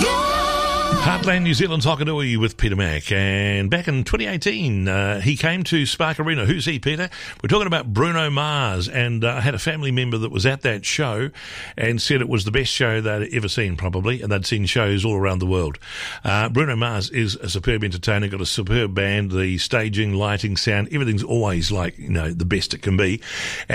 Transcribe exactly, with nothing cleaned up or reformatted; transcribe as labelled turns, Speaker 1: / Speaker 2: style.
Speaker 1: Heartland New Zealand's Hokanui with Peter Mack. And back in twenty eighteen, uh, he came to Spark Arena. Who's he, Peter? We're talking about Bruno Mars. And uh, I had a family member that was at that show and said it was the best show they'd ever seen, probably. And they'd seen shows all around the world. Uh, Bruno Mars is a superb entertainer, got a superb band. The staging, lighting, sound, everything's always like, you know, the best it can be.